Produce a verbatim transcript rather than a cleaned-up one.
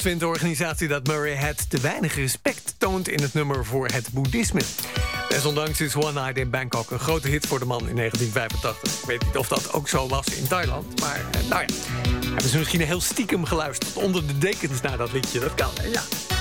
vindt de organisatie dat Murray Head te weinig respect toont in het nummer voor het boeddhisme. Desondanks is One Night in Bangkok een grote hit voor de man in negentien vijfentachtig. Ik weet niet of dat ook zo was in Thailand, maar eh, nou ja. Hebben ze misschien heel stiekem geluisterd onder de dekens naar dat liedje, dat kan, hè? Ja.